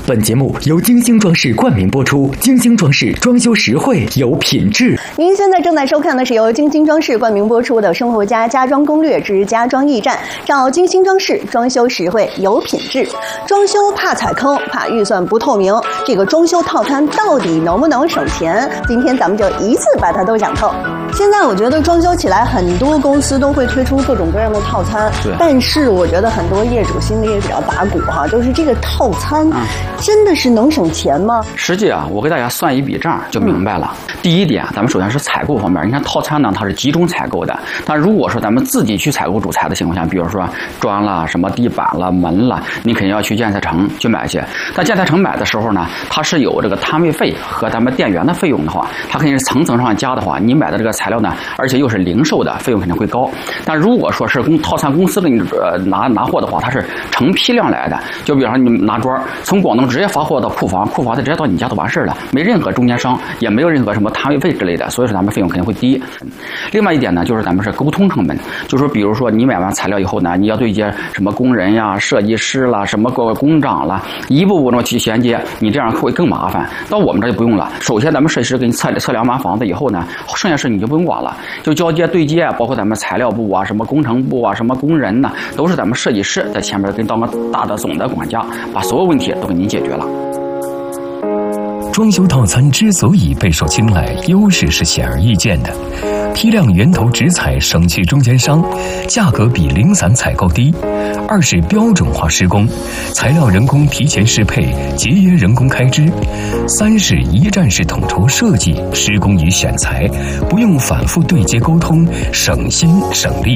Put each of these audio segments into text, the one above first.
本节目由金星装饰冠名播出，金星装饰装修实惠有品质。 您现在正在收看的是由金星装饰冠名播出的《生活家家装攻略之家装驿站》，找金星装饰，装修实惠有品质。装修怕踩坑，怕预算不透明，这个装修套餐到底能不能省钱？今天咱们就一次把它都讲透。现在我觉得装修起来，很多公司都会推出各种各样的套餐，但是我觉得很多业主心里也比较打鼓哈，就是这个套餐真的是能省钱吗？ 实际啊，我给大家算一笔账就明白了。第一点，咱们首先是采购方面，你看套餐呢，它是集中采购的。但如果说咱们自己去采购主材的情况下，比如说砖啦、什么地板啦、门啦，你肯定要去建材城去买去。但建材城买的时候呢，它是有这个摊位费和咱们店员的费用的话，它肯定是层层上加的话，你买的这个材料呢，而且又是零售的，费用肯定会高。但如果说是套餐公司给你拿货的话，它是成批量来的。就比方说你拿砖从广东直接发货到库房，库房再直接到你家都完事儿了，没任何中间商，也没有任何什么摊位费之类的，所以说咱们费用肯定会低。另外一点呢，就是咱们是沟通成本，就是说比如说你买完材料以后呢，你要对接什么工人呀、设计师啦、什么各个工长啦，一步步的去衔接，你这样会更麻烦。到我们这就不用了，首先咱们设计师给你测量完房子以后呢，剩下事你就不用管了，就交接对接，包括咱们材料部啊、什么工程部啊、什么工人呐，都是咱们设计师在前面跟当个大的总的管家，把所有问题都给您解决了。 装修套餐之所以备受青睐，优势是显而易见的。批量源头直采，省去中间商，价格比零散采购低。二是标准化施工，材料人工提前适配，节约人工开支。三是一站式统筹设计、施工与选材，不用反复对接沟通，省心省力。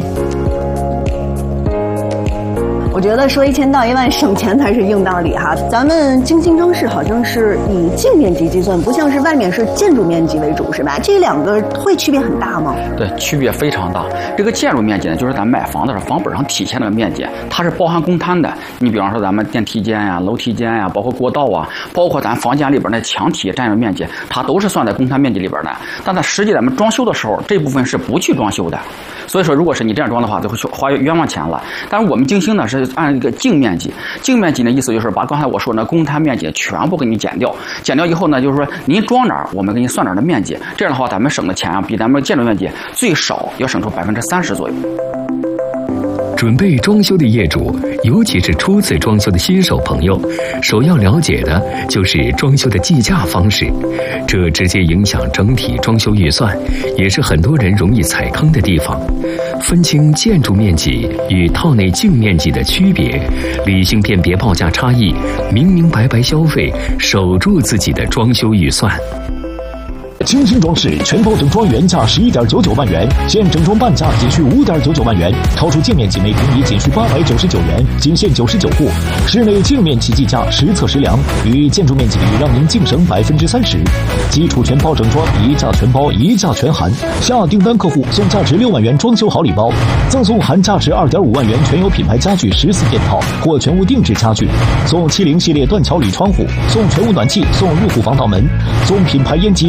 我觉得说1000到1万省钱才是硬道理哈。咱们金星装饰好像是以净面积计算，不像是外面是建筑面积为主，是吧？这两个会区别很大吗？ 对，区别非常大。这个建筑面积呢，就是咱买房的时候房本上体现的面积，它是包含公摊的。你比方说咱们电梯间呀、楼梯间呀，包括过道啊，包括咱房间里边的墙体占用面积，它都是算在公摊面积里边的。但它实际咱们装修的时候，这部分是不去装修的。所以说，如果是你这样装的话，就会花冤枉钱了。但是我们金星呢是按一个净面积，净面积的意思就是把刚才我说的公摊面积全部给你减掉，减掉以后呢，就是说您装哪儿，我们给你算哪儿的面积。这样的话，咱们省的钱啊，比咱们建筑面积最少要省出30%左右。 准备装修的业主，尤其是初次装修的新手朋友，首要了解的就是装修的计价方式，这直接影响整体装修预算，也是很多人容易踩坑的地方。分清建筑面积与套内净面积的区别，理性辨别报价差异，明明白白消费，守住自己的装修预算。 金星装饰全包整装原价11.99万元，现整装半价仅需5.99万元，超出净面积每平米仅需899元，仅限99户。室内净面积计价实测实量，与建筑面积比，让您净省30%。基础全包整装，一价全包，一价全含。下订单客户送价值6万元装修好礼包，赠送含价值2.5万元全有品牌家具14件套或全屋定制家具，送70系列断桥铝窗户，送全屋暖气，送入户防盗门，送品牌烟机